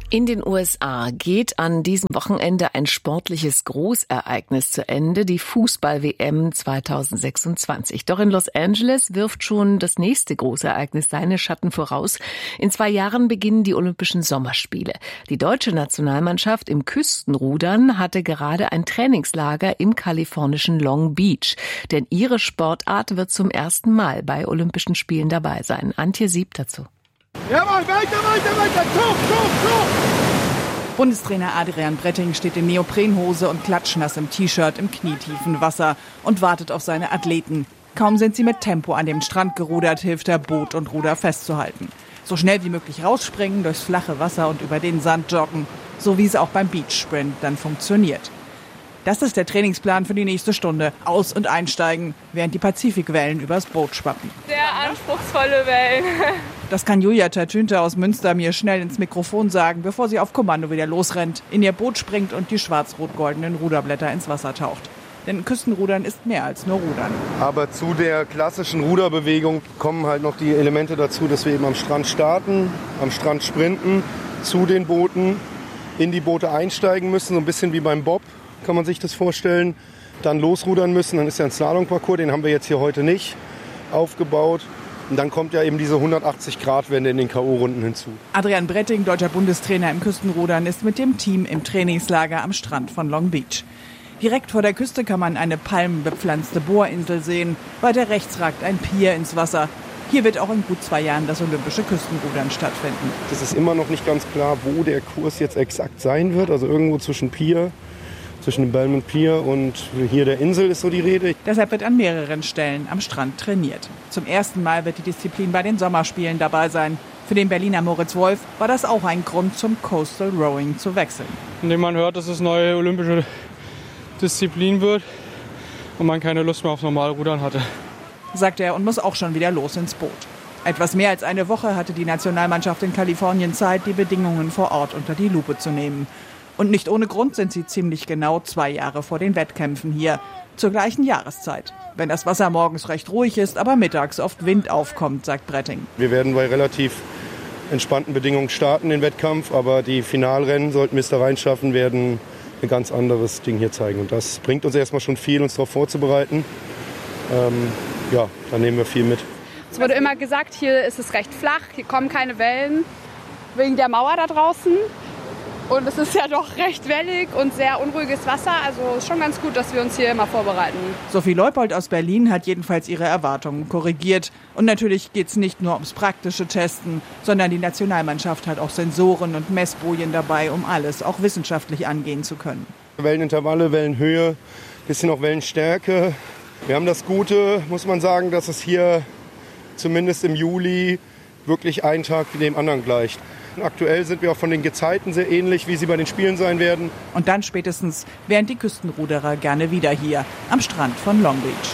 In den USA geht an diesem Wochenende ein sportliches Großereignis zu Ende, die Fußball-WM 2026. Doch in Los Angeles wirft schon das nächste Großereignis seine Schatten voraus. In 2 Jahren beginnen die Olympischen Sommerspiele. Die deutsche Nationalmannschaft im Küstenrudern hatte gerade ein Trainingslager im kalifornischen Long Beach. Denn ihre Sportart wird zum ersten Mal bei Olympischen Spielen dabei sein. Antje Sieb dazu. Jawohl, weiter, Zug! Bundestrainer Adrian Bretting steht in Neoprenhose und klatschnass im T-Shirt im knietiefen Wasser und wartet auf seine Athleten. Kaum sind sie mit Tempo an den Strand gerudert, hilft er, Boot und Ruder festzuhalten. So schnell wie möglich rausspringen, durchs flache Wasser und über den Sand joggen, so wie es auch beim Beachsprint dann funktioniert. Das ist der Trainingsplan für die nächste Stunde. Aus- und einsteigen, während die Pazifikwellen übers Boot schwappen. Sehr anspruchsvolle Wellen. Das kann Julia Tertünte aus Münster mir schnell ins Mikrofon sagen, bevor sie auf Kommando wieder losrennt, in ihr Boot springt und die schwarz-rot-goldenen Ruderblätter ins Wasser taucht. Denn Küstenrudern ist mehr als nur Rudern. Aber zu der klassischen Ruderbewegung kommen halt noch die Elemente dazu, dass wir eben am Strand starten, am Strand sprinten, zu den Booten, in die Boote einsteigen müssen, so ein bisschen wie beim Bob. Kann man sich das vorstellen, dann losrudern müssen, dann ist ja ein Slalomparcours, den haben wir jetzt hier heute nicht aufgebaut. Und dann kommt ja eben diese 180-Grad-Wende in den K.O.-Runden hinzu. Adrian Bretting, deutscher Bundestrainer im Küstenrudern, ist mit dem Team im Trainingslager am Strand von Long Beach. Direkt vor der Küste kann man eine palmenbepflanzte Bohrinsel sehen. Weiter rechts ragt ein Pier ins Wasser. Hier wird auch in gut 2 Jahren das olympische Küstenrudern stattfinden. Es ist immer noch nicht ganz klar, wo der Kurs jetzt exakt sein wird. Also irgendwo zwischen dem Belmont Pier und hier der Insel ist so die Rede. Deshalb wird an mehreren Stellen am Strand trainiert. Zum ersten Mal wird die Disziplin bei den Sommerspielen dabei sein. Für den Berliner Moritz Wolf war das auch ein Grund, zum Coastal Rowing zu wechseln. Indem man hört, dass es neue olympische Disziplin wird und man keine Lust mehr auf Normalrudern hatte. Sagt er und muss auch schon wieder los ins Boot. Etwas mehr als eine Woche hatte die Nationalmannschaft in Kalifornien Zeit, die Bedingungen vor Ort unter die Lupe zu nehmen. Und nicht ohne Grund sind sie ziemlich genau 2 Jahre vor den Wettkämpfen hier, zur gleichen Jahreszeit. Wenn das Wasser morgens recht ruhig ist, aber mittags oft Wind aufkommt, sagt Bretting. Wir werden bei relativ entspannten Bedingungen starten, den Wettkampf, aber die Finalrennen, sollten wir es da reinschaffen, werden ein ganz anderes Ding hier zeigen. Und das bringt uns erstmal schon viel, uns darauf vorzubereiten. Da nehmen wir viel mit. Es wurde immer gesagt, hier ist es recht flach, hier kommen keine Wellen, wegen der Mauer da draußen. Und es ist ja doch recht wellig und sehr unruhiges Wasser. Also ist schon ganz gut, dass wir uns hier immer vorbereiten. Sophie Leupold aus Berlin hat jedenfalls ihre Erwartungen korrigiert. Und natürlich geht es nicht nur ums praktische Testen, sondern die Nationalmannschaft hat auch Sensoren und Messbojen dabei, um alles auch wissenschaftlich angehen zu können. Wellenintervalle, Wellenhöhe, bisschen auch Wellenstärke. Wir haben das Gute, muss man sagen, dass es hier zumindest im Juli wirklich einen Tag dem anderen gleicht. Aktuell sind wir auch von den Gezeiten sehr ähnlich, wie sie bei den Spielen sein werden. Und dann spätestens wären die Küstenruderer gerne wieder hier am Strand von Long Beach.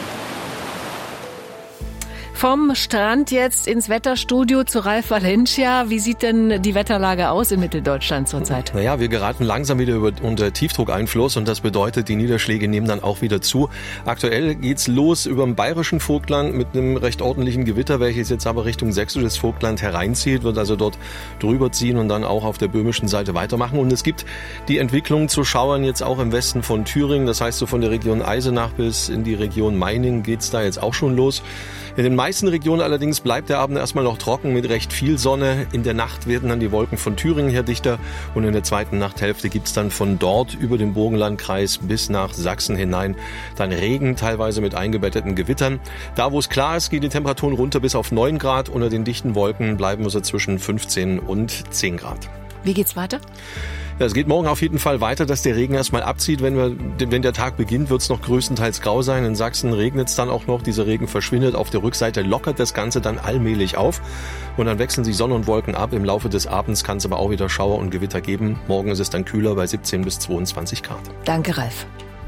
Vom Strand jetzt ins Wetterstudio zu Ralf Valencia. Wie sieht denn die Wetterlage aus in Mitteldeutschland zurzeit? Naja, wir geraten langsam wieder unter Tiefdruckeinfluss und das bedeutet, die Niederschläge nehmen dann auch wieder zu. Aktuell geht's los über dem bayerischen Vogtland mit einem recht ordentlichen Gewitter, welches jetzt aber Richtung sächsisches Vogtland hereinzieht, wird also dort drüber ziehen und dann auch auf der böhmischen Seite weitermachen. Und es gibt die Entwicklung zu Schauern jetzt auch im Westen von Thüringen. Das heißt, so von der Region Eisenach bis in die Region Meiningen geht's da jetzt auch schon los. In den meisten Regionen allerdings bleibt der Abend erstmal noch trocken mit recht viel Sonne. In der Nacht werden dann die Wolken von Thüringen her dichter und in der zweiten Nachthälfte gibt's dann von dort über den Burgenlandkreis bis nach Sachsen hinein dann Regen, teilweise mit eingebetteten Gewittern. Da, wo es klar ist, gehen die Temperaturen runter bis auf 9 Grad. Unter den dichten Wolken bleiben wir so zwischen 15 und 10 Grad. Wie geht's weiter? Ja, es geht morgen auf jeden Fall weiter, dass der Regen erstmal abzieht. Wenn der Tag beginnt, wird es noch größtenteils grau sein. In Sachsen regnet es dann auch noch. Dieser Regen verschwindet. Auf der Rückseite lockert das Ganze dann allmählich auf. Und dann wechseln sich Sonne und Wolken ab. Im Laufe des Abends kann es aber auch wieder Schauer und Gewitter geben. Morgen ist es dann kühler bei 17 bis 22 Grad. Danke, Ralf.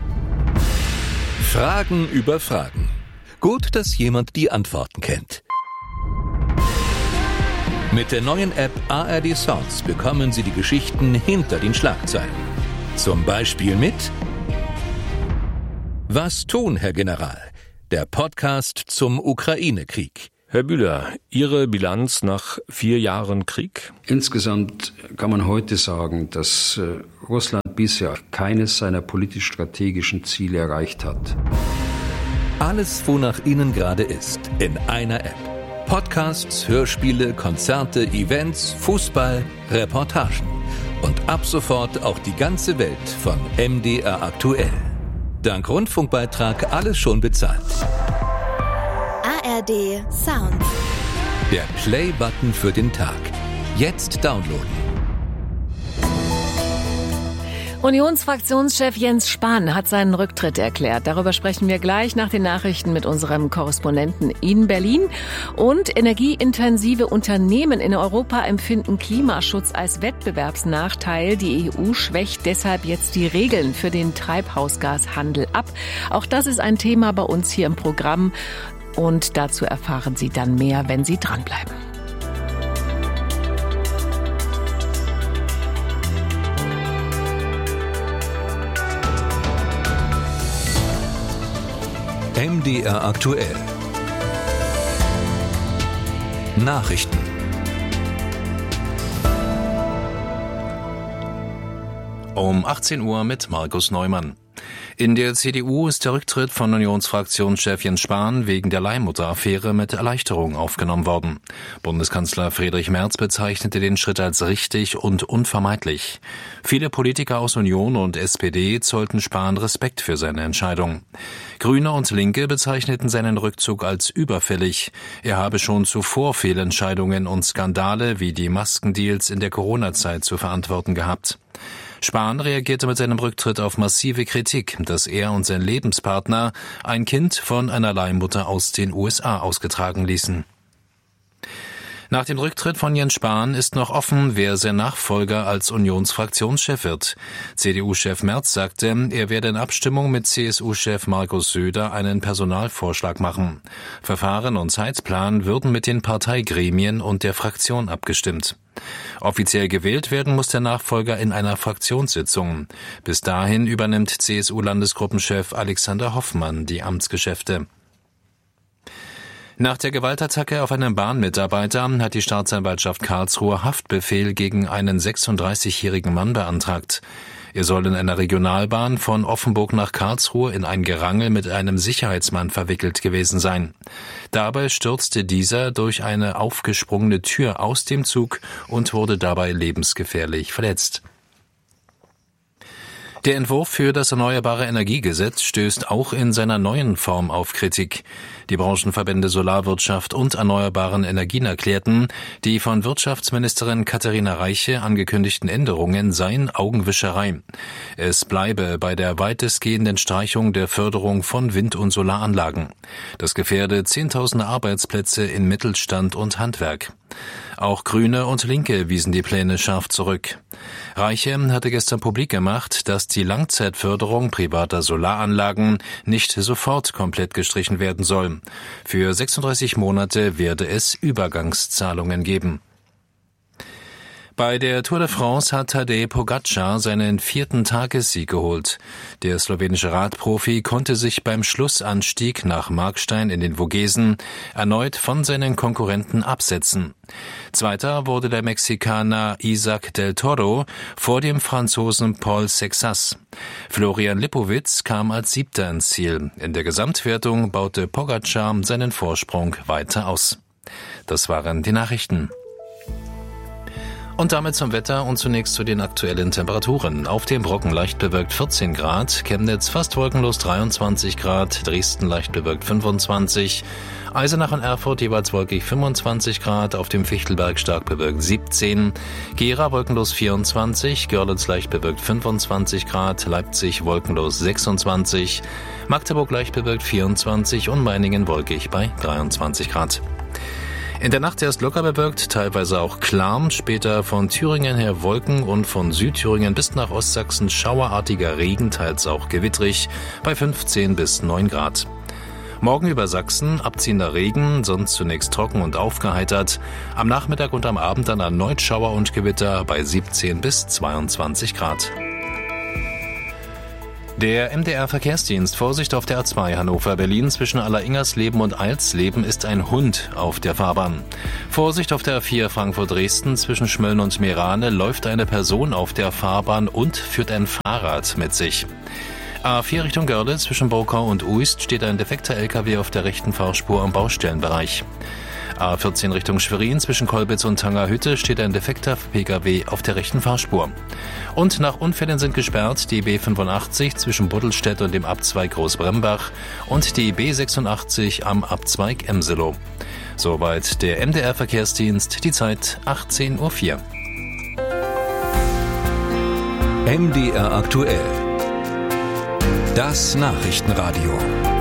Fragen über Fragen. Gut, dass jemand die Antworten kennt. Mit der neuen App ARD Sounds bekommen Sie die Geschichten hinter den Schlagzeilen. Zum Beispiel mit Was tun, Herr General? Der Podcast zum Ukraine-Krieg. Herr Bühler, Ihre Bilanz nach 4 Jahren Krieg? Insgesamt kann man heute sagen, dass Russland bisher keines seiner politisch-strategischen Ziele erreicht hat. Alles, wonach Ihnen gerade ist, in einer App. Podcasts, Hörspiele, Konzerte, Events, Fußball, Reportagen. Und ab sofort auch die ganze Welt von MDR aktuell. Dank Rundfunkbeitrag alles schon bezahlt. ARD Sound. Der Play-Button für den Tag. Jetzt downloaden. Unionsfraktionschef Jens Spahn hat seinen Rücktritt erklärt. Darüber sprechen wir gleich nach den Nachrichten mit unserem Korrespondenten in Berlin. Und energieintensive Unternehmen in Europa empfinden Klimaschutz als Wettbewerbsnachteil. Die EU schwächt deshalb jetzt die Regeln für den Treibhausgashandel ab. Auch das ist ein Thema bei uns hier im Programm. Und dazu erfahren Sie dann mehr, wenn Sie dranbleiben. MDR aktuell. Nachrichten. Um 18 Uhr mit Markus Neumann. In der CDU ist der Rücktritt von Unionsfraktionschef Jens Spahn wegen der Leihmutter-Affäre mit Erleichterung aufgenommen worden. Bundeskanzler Friedrich Merz bezeichnete den Schritt als richtig und unvermeidlich. Viele Politiker aus Union und SPD zollten Spahn Respekt für seine Entscheidung. Grüne und Linke bezeichneten seinen Rückzug als überfällig. Er habe schon zuvor Fehlentscheidungen und Skandale wie die Maskendeals in der Corona-Zeit zu verantworten gehabt. Spahn reagierte mit seinem Rücktritt auf massive Kritik, dass er und sein Lebenspartner ein Kind von einer Leihmutter aus den USA ausgetragen ließen. Nach dem Rücktritt von Jens Spahn ist noch offen, wer sein Nachfolger als Unionsfraktionschef wird. CDU-Chef Merz sagte, er werde in Abstimmung mit CSU-Chef Markus Söder einen Personalvorschlag machen. Verfahren und Zeitplan würden mit den Parteigremien und der Fraktion abgestimmt. Offiziell gewählt werden muss der Nachfolger in einer Fraktionssitzung. Bis dahin übernimmt CSU-Landesgruppenchef Alexander Hoffmann die Amtsgeschäfte. Nach der Gewaltattacke auf einen Bahnmitarbeiter hat die Staatsanwaltschaft Karlsruhe Haftbefehl gegen einen 36-jährigen Mann beantragt. Er soll in einer Regionalbahn von Offenburg nach Karlsruhe in ein Gerangel mit einem Sicherheitsmann verwickelt gewesen sein. Dabei stürzte dieser durch eine aufgesprungene Tür aus dem Zug und wurde dabei lebensgefährlich verletzt. Der Entwurf für das Erneuerbare Energiegesetz stößt auch in seiner neuen Form auf Kritik. Die Branchenverbände Solarwirtschaft und Erneuerbaren Energien erklärten, die von Wirtschaftsministerin Katharina Reiche angekündigten Änderungen seien Augenwischerei. Es bleibe bei der weitestgehenden Streichung der Förderung von Wind- und Solaranlagen. Das gefährde Zehntausende Arbeitsplätze in Mittelstand und Handwerk. Auch Grüne und Linke wiesen die Pläne scharf zurück. Reiche hatte gestern publik gemacht, dass die Langzeitförderung privater Solaranlagen nicht sofort komplett gestrichen werden soll. Für 36 Monate werde es Übergangszahlungen geben. Bei der Tour de France hat Tadej Pogačar seinen 4. Tagessieg geholt. Der slowenische Radprofi konnte sich beim Schlussanstieg nach Markstein in den Vogesen erneut von seinen Konkurrenten absetzen. Zweiter wurde der Mexikaner Isaac del Toro vor dem Franzosen Paul Sexas. Florian Lipowitz kam als 7. ins Ziel. In der Gesamtwertung baute Pogačar seinen Vorsprung weiter aus. Das waren die Nachrichten. Und damit zum Wetter und zunächst zu den aktuellen Temperaturen. Auf dem Brocken leicht bewölkt 14 Grad, Chemnitz fast wolkenlos 23 Grad, Dresden leicht bewölkt 25, Eisenach und Erfurt jeweils wolkig 25 Grad, auf dem Fichtelberg stark bewölkt 17, Gera wolkenlos 24, Görlitz leicht bewölkt 25 Grad, Leipzig wolkenlos 26, Magdeburg leicht bewölkt 24 und Meiningen wolkig bei 23 Grad. In der Nacht erst locker bewölkt, teilweise auch klar, später von Thüringen her Wolken und von Südthüringen bis nach Ostsachsen schauerartiger Regen, teils auch gewittrig, bei 15 bis 9 Grad. Morgen über Sachsen abziehender Regen, sonst zunächst trocken und aufgeheitert. Am Nachmittag und am Abend dann erneut Schauer und Gewitter bei 17 bis 22 Grad. Der MDR-Verkehrsdienst. Vorsicht auf der A2 Hannover-Berlin zwischen Alleringersleben und Alsleben ist ein Hund auf der Fahrbahn. Vorsicht auf der A4 Frankfurt-Dresden zwischen Schmölln und Meerane läuft eine Person auf der Fahrbahn und führt ein Fahrrad mit sich. A4 Richtung Görlitz zwischen Bokau und Uist steht ein defekter LKW auf der rechten Fahrspur am Baustellenbereich. A14 Richtung Schwerin zwischen Kolbitz und Tangerhütte steht ein defekter Pkw auf der rechten Fahrspur. Und nach Unfällen sind gesperrt die B85 zwischen Buddelstedt und dem Abzweig Großbrembach und die B86 am Abzweig Emselow. Soweit der MDR-Verkehrsdienst, die Zeit 18:04 Uhr. MDR aktuell. Das Nachrichtenradio.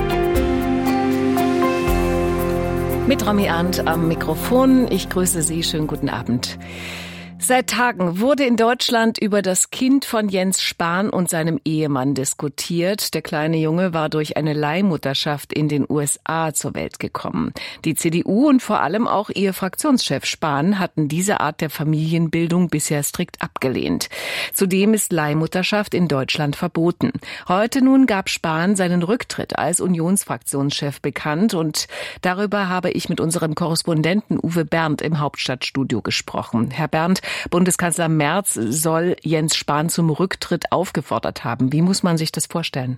Mit Romy Arndt am Mikrofon. Ich grüße Sie. Schönen guten Abend. Seit Tagen wurde in Deutschland über das Kind von Jens Spahn und seinem Ehemann diskutiert. Der kleine Junge war durch eine Leihmutterschaft in den USA zur Welt gekommen. Die CDU und vor allem auch ihr Fraktionschef Spahn hatten diese Art der Familienbildung bisher strikt abgelehnt. Zudem ist Leihmutterschaft in Deutschland verboten. Heute nun gab Spahn seinen Rücktritt als Unionsfraktionschef bekannt und darüber habe ich mit unserem Korrespondenten Uwe Berndt im Hauptstadtstudio gesprochen. Herr Berndt, Bundeskanzler Merz soll Jens Spahn zum Rücktritt aufgefordert haben. Wie muss man sich das vorstellen?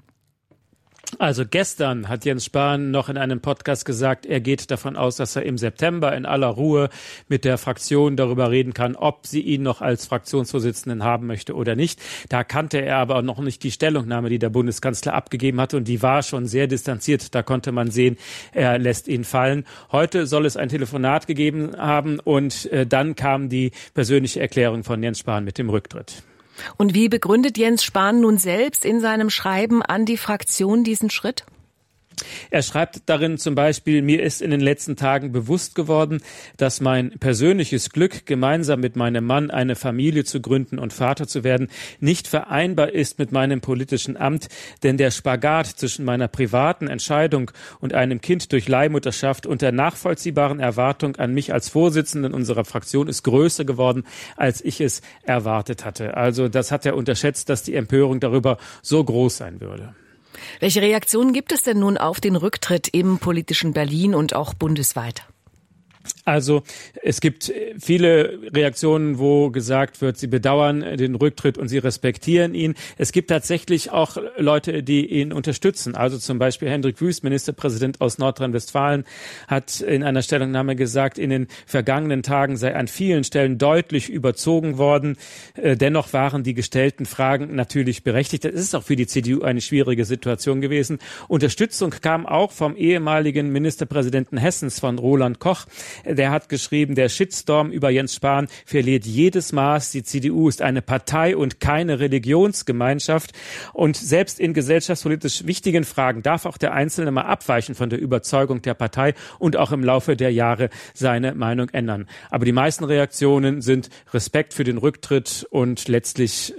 Also gestern hat Jens Spahn noch in einem Podcast gesagt, er geht davon aus, dass er im September in aller Ruhe mit der Fraktion darüber reden kann, ob sie ihn noch als Fraktionsvorsitzenden haben möchte oder nicht. Da kannte er aber noch nicht die Stellungnahme, die der Bundeskanzler abgegeben hatte, und die war schon sehr distanziert. Da konnte man sehen, er lässt ihn fallen. Heute soll es ein Telefonat gegeben haben und dann kam die persönliche Erklärung von Jens Spahn mit dem Rücktritt. Und wie begründet Jens Spahn nun selbst in seinem Schreiben an die Fraktion diesen Schritt? Er schreibt darin zum Beispiel: Mir ist in den letzten Tagen bewusst geworden, dass mein persönliches Glück, gemeinsam mit meinem Mann eine Familie zu gründen und Vater zu werden, nicht vereinbar ist mit meinem politischen Amt, denn der Spagat zwischen meiner privaten Entscheidung und einem Kind durch Leihmutterschaft und der nachvollziehbaren Erwartung an mich als Vorsitzenden unserer Fraktion ist größer geworden, als ich es erwartet hatte. Also das hat er unterschätzt, dass die Empörung darüber so groß sein würde. Welche Reaktionen gibt es denn nun auf den Rücktritt im politischen Berlin und auch bundesweit? Also es gibt viele Reaktionen, wo gesagt wird, sie bedauern den Rücktritt und sie respektieren ihn. Es gibt tatsächlich auch Leute, die ihn unterstützen. Also zum Beispiel Hendrik Wüst, Ministerpräsident aus Nordrhein-Westfalen, hat in einer Stellungnahme gesagt, in den vergangenen Tagen sei an vielen Stellen deutlich überzogen worden. Dennoch waren die gestellten Fragen natürlich berechtigt. Das ist auch für die CDU eine schwierige Situation gewesen. Unterstützung kam auch vom ehemaligen Ministerpräsidenten Hessens, von Roland Koch. Der hat geschrieben, der Shitstorm über Jens Spahn verliert jedes Maß. Die CDU ist eine Partei und keine Religionsgemeinschaft. Und selbst in gesellschaftspolitisch wichtigen Fragen darf auch der Einzelne mal abweichen von der Überzeugung der Partei und auch im Laufe der Jahre seine Meinung ändern. Aber die meisten Reaktionen sind Respekt für den Rücktritt und letztlich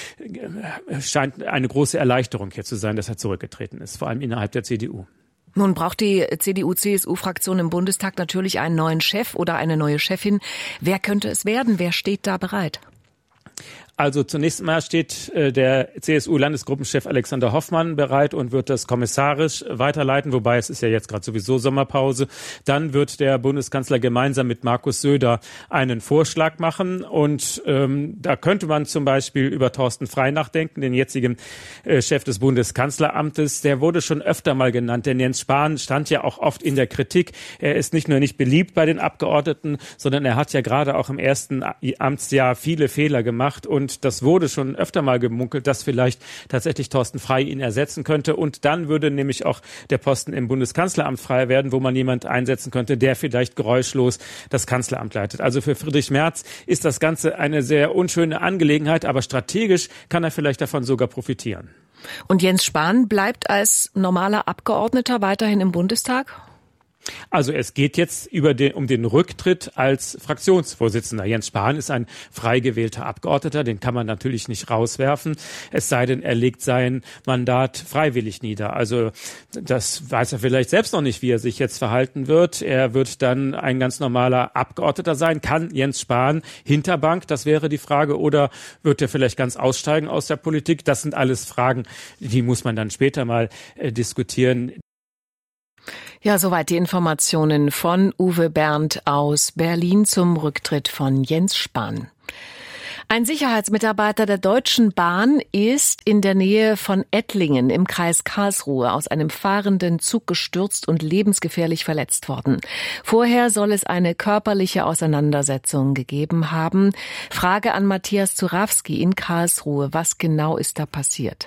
scheint eine große Erleichterung hier zu sein, dass er zurückgetreten ist, vor allem innerhalb der CDU. Nun braucht die CDU-CSU-Fraktion im Bundestag natürlich einen neuen Chef oder eine neue Chefin. Wer könnte es werden? Wer steht da bereit? Also zunächst einmal steht der CSU-Landesgruppenchef Alexander Hoffmann bereit und wird das kommissarisch weiterleiten, wobei es ist ja jetzt gerade sowieso Sommerpause. Dann wird der Bundeskanzler gemeinsam mit Markus Söder einen Vorschlag machen und da könnte man zum Beispiel über Thorsten Frey nachdenken, den jetzigen Chef des Bundeskanzleramtes. Der wurde schon öfter mal genannt, denn Jens Spahn stand ja auch oft in der Kritik. Er ist nicht nur nicht beliebt bei den Abgeordneten, sondern er hat ja gerade auch im ersten Amtsjahr viele Fehler gemacht und das wurde schon öfter mal gemunkelt, dass vielleicht tatsächlich Thorsten Frey ihn ersetzen könnte. Und dann würde nämlich auch der Posten im Bundeskanzleramt frei werden, wo man jemand einsetzen könnte, der vielleicht geräuschlos das Kanzleramt leitet. Also für Friedrich Merz ist das Ganze eine sehr unschöne Angelegenheit, aber strategisch kann er vielleicht davon sogar profitieren. Und Jens Spahn bleibt als normaler Abgeordneter weiterhin im Bundestag? Also es geht jetzt um den Rücktritt als Fraktionsvorsitzender. Jens Spahn ist ein frei gewählter Abgeordneter, den kann man natürlich nicht rauswerfen, es sei denn, er legt sein Mandat freiwillig nieder. Also das weiß er vielleicht selbst noch nicht, wie er sich jetzt verhalten wird. Er wird dann ein ganz normaler Abgeordneter sein. Kann Jens Spahn Hinterbank, das wäre die Frage, oder wird er vielleicht ganz aussteigen aus der Politik? Das sind alles Fragen, die muss man dann später mal diskutieren. Ja, soweit die Informationen von Uwe Berndt aus Berlin zum Rücktritt von Jens Spahn. Ein Sicherheitsmitarbeiter der Deutschen Bahn ist in der Nähe von Ettlingen im Kreis Karlsruhe aus einem fahrenden Zug gestürzt und lebensgefährlich verletzt worden. Vorher soll es eine körperliche Auseinandersetzung gegeben haben. Frage an Matthias Zurawski in Karlsruhe. Was genau ist da passiert?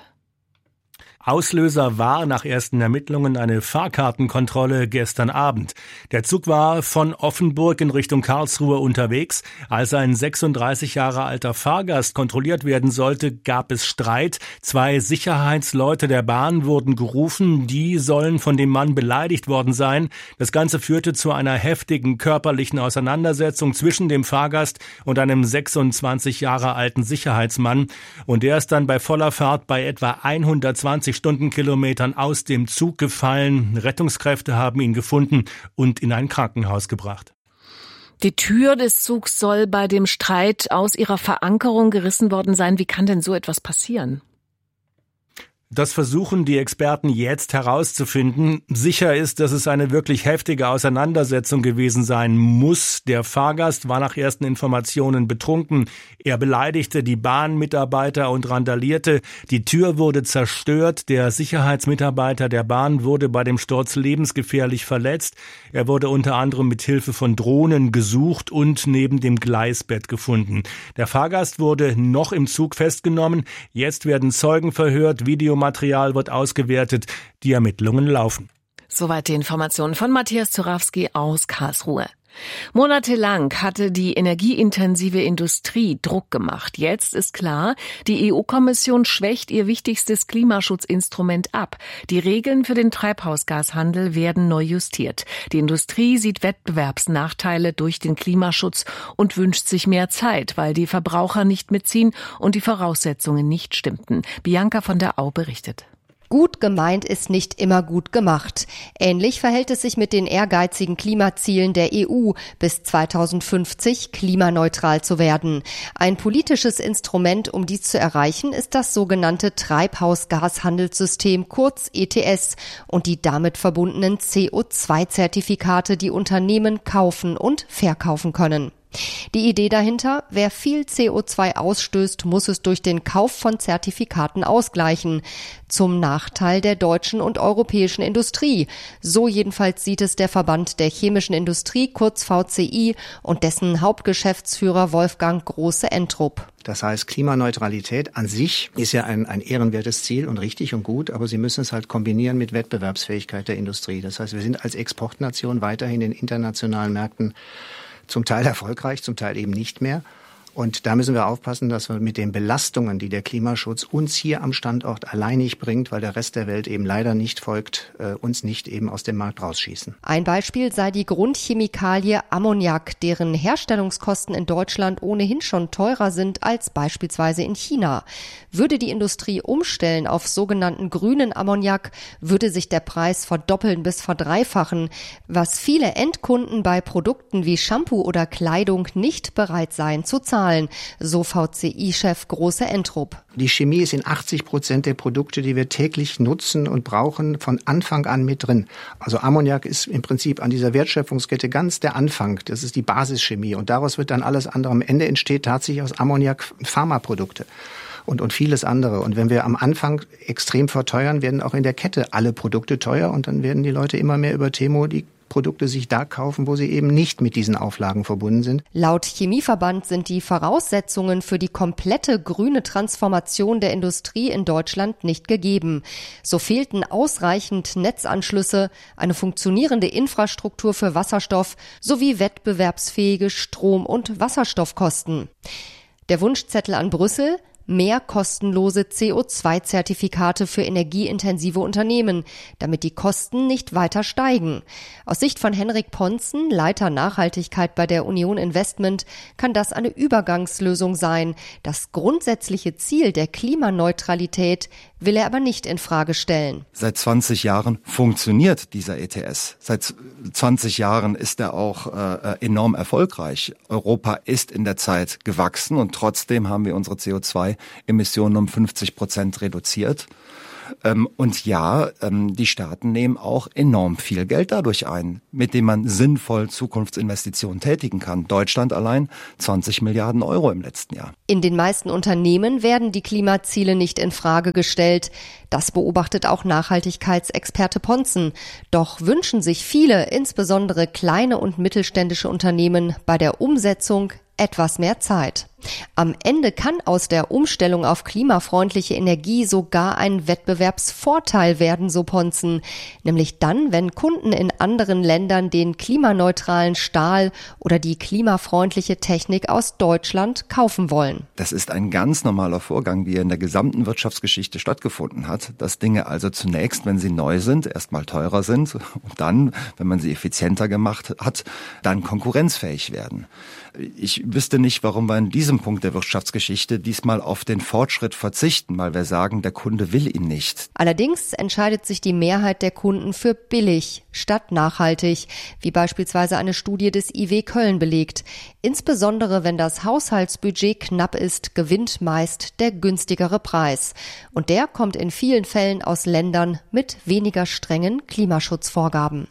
Auslöser war nach ersten Ermittlungen eine Fahrkartenkontrolle gestern Abend. Der Zug war von Offenburg in Richtung Karlsruhe unterwegs. Als ein 36 Jahre alter Fahrgast kontrolliert werden sollte, gab es Streit. 2 Sicherheitsleute der Bahn wurden gerufen. Die sollen von dem Mann beleidigt worden sein. Das Ganze führte zu einer heftigen körperlichen Auseinandersetzung zwischen dem Fahrgast und einem 26 Jahre alten Sicherheitsmann. Und der ist dann bei voller Fahrt bei etwa 120 Stundenkilometern aus dem Zug gefallen. Rettungskräfte haben ihn gefunden und in ein Krankenhaus gebracht. Die Tür des Zugs soll bei dem Streit aus ihrer Verankerung gerissen worden sein. Wie kann denn so etwas passieren? Das versuchen die Experten jetzt herauszufinden. Sicher ist, dass es eine wirklich heftige Auseinandersetzung gewesen sein muss. Der Fahrgast war nach ersten Informationen betrunken. Er beleidigte die Bahnmitarbeiter und randalierte. Die Tür wurde zerstört. Der Sicherheitsmitarbeiter der Bahn wurde bei dem Sturz lebensgefährlich verletzt. Er wurde unter anderem mit Hilfe von Drohnen gesucht und neben dem Gleisbett gefunden. Der Fahrgast wurde noch im Zug festgenommen. Jetzt werden Zeugen verhört, Videomaterial wird ausgewertet, die Ermittlungen laufen. Soweit die Informationen von Matthias Zurawski aus Karlsruhe. Monatelang hatte die energieintensive Industrie Druck gemacht. Jetzt ist klar, die EU-Kommission schwächt ihr wichtigstes Klimaschutzinstrument ab. Die Regeln für den Treibhausgashandel werden neu justiert. Die Industrie sieht Wettbewerbsnachteile durch den Klimaschutz und wünscht sich mehr Zeit, weil die Verbraucher nicht mitziehen und die Voraussetzungen nicht stimmten. Bianca von der Au berichtet. Gut gemeint ist nicht immer gut gemacht. Ähnlich verhält es sich mit den ehrgeizigen Klimazielen der EU, bis 2050 klimaneutral zu werden. Ein politisches Instrument, um dies zu erreichen, ist das sogenannte Treibhausgashandelssystem, kurz ETS, und die damit verbundenen CO2-Zertifikate, die Unternehmen kaufen und verkaufen können. Die Idee dahinter: wer viel CO2 ausstößt, muss es durch den Kauf von Zertifikaten ausgleichen. Zum Nachteil der deutschen und europäischen Industrie. So jedenfalls sieht es der Verband der chemischen Industrie, kurz VCI, und dessen Hauptgeschäftsführer Wolfgang Große-Entrup. Das heißt, Klimaneutralität an sich ist ja ein ehrenwertes Ziel und richtig und gut, aber Sie müssen es halt kombinieren mit Wettbewerbsfähigkeit der Industrie. Das heißt, wir sind als Exportnation weiterhin in internationalen Märkten zum Teil erfolgreich, zum Teil eben nicht mehr. Und da müssen wir aufpassen, dass wir mit den Belastungen, die der Klimaschutz uns hier am Standort alleinig bringt, weil der Rest der Welt eben leider nicht folgt, uns nicht eben aus dem Markt rausschießen. Ein Beispiel sei die Grundchemikalie Ammoniak, deren Herstellungskosten in Deutschland ohnehin schon teurer sind als beispielsweise in China. Würde die Industrie umstellen auf sogenannten grünen Ammoniak, würde sich der Preis verdoppeln bis verdreifachen, was viele Endkunden bei Produkten wie Shampoo oder Kleidung nicht bereit seien zu zahlen. So VCI-Chef Große-Entrup. Die Chemie ist in 80% der Produkte, die wir täglich nutzen und brauchen, von Anfang an mit drin. Also Ammoniak ist im Prinzip an dieser Wertschöpfungskette ganz der Anfang. Das ist die Basischemie und daraus wird dann alles andere. Am Ende entsteht tatsächlich aus Ammoniak Pharmaprodukte und vieles andere. Und wenn wir am Anfang extrem verteuern, werden auch in der Kette alle Produkte teuer und dann werden die Leute immer mehr über Temo die Produkte sich da kaufen, wo sie eben nicht mit diesen Auflagen verbunden sind. Laut Chemieverband sind die Voraussetzungen für die komplette grüne Transformation der Industrie in Deutschland nicht gegeben. So fehlten ausreichend Netzanschlüsse, eine funktionierende Infrastruktur für Wasserstoff sowie wettbewerbsfähige Strom- und Wasserstoffkosten. Der Wunschzettel an Brüssel: mehr kostenlose CO2-Zertifikate für energieintensive Unternehmen, damit die Kosten nicht weiter steigen. Aus Sicht von Henrik Ponzen, Leiter Nachhaltigkeit bei der Union Investment, kann das eine Übergangslösung sein. Das grundsätzliche Ziel der Klimaneutralität will er aber nicht in Frage stellen. Seit 20 Jahren funktioniert dieser ETS. Seit 20 Jahren ist er auch enorm erfolgreich. Europa ist in der Zeit gewachsen und trotzdem haben wir unsere CO2-Emissionen um 50% reduziert. Und ja, die Staaten nehmen auch enorm viel Geld dadurch ein, mit dem man sinnvoll Zukunftsinvestitionen tätigen kann. Deutschland allein 20 Milliarden Euro im letzten Jahr. In den meisten Unternehmen werden die Klimaziele nicht in Frage gestellt. Das beobachtet auch Nachhaltigkeitsexperte Ponzen. Doch wünschen sich viele, insbesondere kleine und mittelständische Unternehmen, bei der Umsetzung etwas mehr Zeit. Am Ende kann aus der Umstellung auf klimafreundliche Energie sogar ein Wettbewerbsvorteil werden, so Ponzen. Nämlich dann, wenn Kunden in anderen Ländern den klimaneutralen Stahl oder die klimafreundliche Technik aus Deutschland kaufen wollen. Das ist ein ganz normaler Vorgang, wie er in der gesamten Wirtschaftsgeschichte stattgefunden hat, dass Dinge also zunächst, wenn sie neu sind, erstmal teurer sind und dann, wenn man sie effizienter gemacht hat, dann konkurrenzfähig werden. Ich wüsste nicht, warum wir in diesem Punkt der Wirtschaftsgeschichte diesmal auf den Fortschritt verzichten, weil wir sagen, der Kunde will ihn nicht. Allerdings entscheidet sich die Mehrheit der Kunden für billig statt nachhaltig, wie beispielsweise eine Studie des IW Köln belegt. Insbesondere wenn das Haushaltsbudget knapp ist, gewinnt meist der günstigere Preis. Und der kommt in vielen Fällen aus Ländern mit weniger strengen Klimaschutzvorgaben.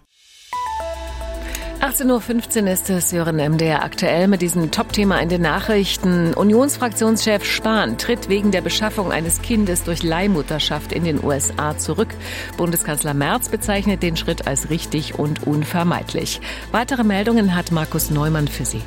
18.15 Uhr ist es, hören MDR aktuell mit diesem Top-Thema in den Nachrichten. Unionsfraktionschef Spahn tritt wegen der Beschaffung eines Kindes durch Leihmutterschaft in den USA zurück. Bundeskanzler Merz bezeichnet den Schritt als richtig und unvermeidlich. Weitere Meldungen hat Markus Neumann für Sie.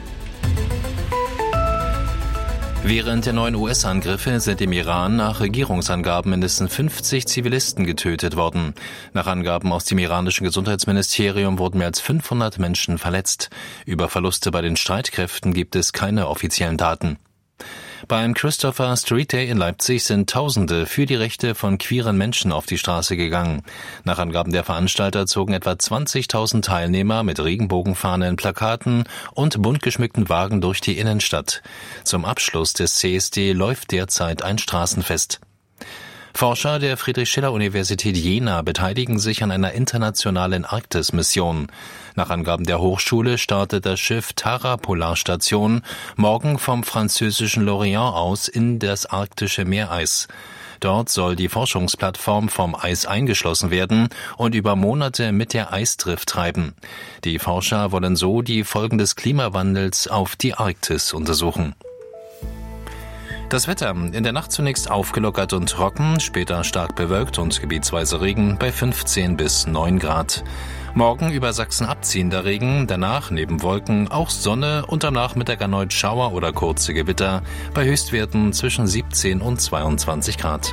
Während der neuen US-Angriffe sind im Iran nach Regierungsangaben mindestens 50 Zivilisten getötet worden. Nach Angaben aus dem iranischen Gesundheitsministerium wurden mehr als 500 Menschen verletzt. Über Verluste bei den Streitkräften gibt es keine offiziellen Daten. Beim Christopher Street Day in Leipzig sind Tausende für die Rechte von queeren Menschen auf die Straße gegangen. Nach Angaben der Veranstalter zogen etwa 20.000 Teilnehmer mit Regenbogenfahnen, Plakaten und bunt geschmückten Wagen durch die Innenstadt. Zum Abschluss des CSD läuft derzeit ein Straßenfest. Forscher der Friedrich-Schiller-Universität Jena beteiligen sich an einer internationalen Arktis-Mission. Nach Angaben der Hochschule startet das Schiff Tara Polarstation morgen vom französischen Lorient aus in das arktische Meereis. Dort soll die Forschungsplattform vom Eis eingeschlossen werden und über Monate mit der Eisdrift treiben. Die Forscher wollen so die Folgen des Klimawandels auf die Arktis untersuchen. Das Wetter: in der Nacht zunächst aufgelockert und trocken, später stark bewölkt und gebietsweise Regen bei 15 bis 9 Grad. Morgen über Sachsen abziehender Regen, danach neben Wolken auch Sonne und am Nachmittag erneut Schauer oder kurze Gewitter bei Höchstwerten zwischen 17 und 22 Grad.